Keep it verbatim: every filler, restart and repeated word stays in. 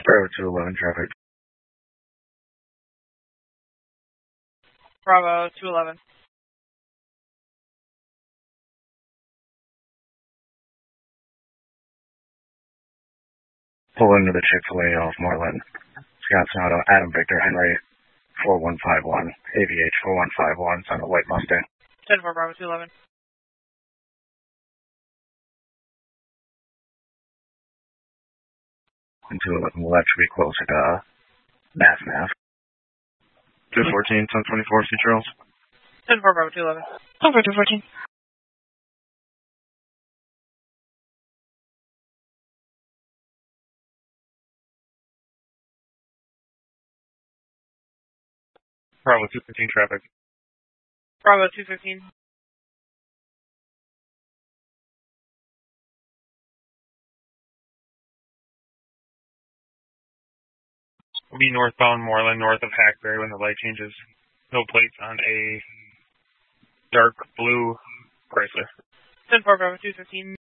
Bravo two eleven traffic. Bravo two eleven. Pull into the Chick-fil-A off Moreland. Wisconsin Auto, Adam Victor Henry, four one five one. A V H four one five one, on a white Mustang. ten four Bravo two eleven. And two eleven will actually be closer to uh, Mass Nav. two fourteen, ten twenty-four, C. Charles. ten four Bravo two eleven. Over two fourteen. Bravo two fifteen traffic. Bravo two fifteen. Will be northbound Moreland, north of Hackberry when the light changes. No plates on a dark blue Chrysler. ten four Bravo two fifteen.